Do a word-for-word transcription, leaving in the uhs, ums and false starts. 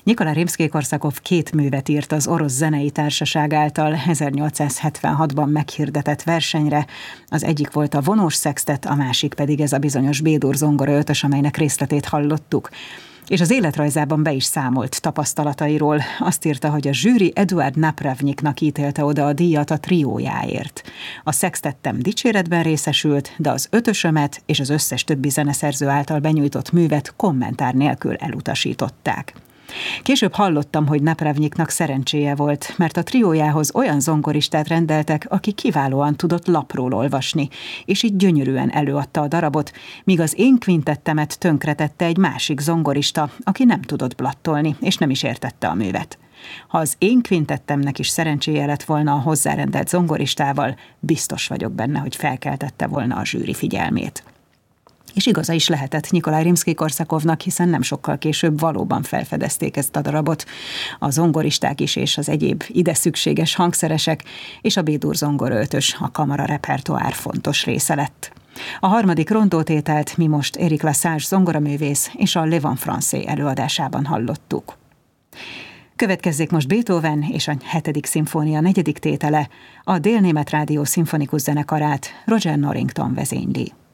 Nikolaj Rimszkij-Korsakov két művet írt az Orosz Zenei Társaság által ezernyolcszázhetvenhatban meghirdetett versenyre. Az egyik volt a vonós szextet, a másik pedig ez a bizonyos B-dur zongoraötös, amelynek részletét hallottuk. És az életrajzában be is számolt tapasztalatairól. Azt írta, hogy a zsűri Eduard Napravnyiknak ítélte oda a díjat a triójáért. A szextettem dicséretben részesült, de az ötösömet és az összes többi zeneszerző által benyújtott művet kommentár nélkül elutasították. Később hallottam, hogy Napravnyiknak szerencséje volt, mert a triójához olyan zongoristát rendeltek, aki kiválóan tudott lapról olvasni, és így gyönyörűen előadta a darabot, míg az én kvintettemet tönkretette egy másik zongorista, aki nem tudott blattolni, és nem is értette a művet. Ha az én kvintettemnek is szerencséje lett volna a hozzárendelt zongoristával, biztos vagyok benne, hogy felkeltette volna a zsűri figyelmét. És igaza is lehetett Nikolaj Rimszkij-Korsakovnak, hiszen nem sokkal később valóban felfedezték ezt a darabot. A zongoristák is és az egyéb ide szükséges hangszeresek, és a B-dur zongoraötös, a kamara repertoár fontos része lett. A harmadik rondótételt mi most Éric Lassage zongoraművész és a Le Vent Français előadásában hallottuk. Következzék most Beethoven és a hetedik szimfónia negyedik tétele, a Délnémet Rádió szimfonikus zenekarát Roger Norrington vezényli.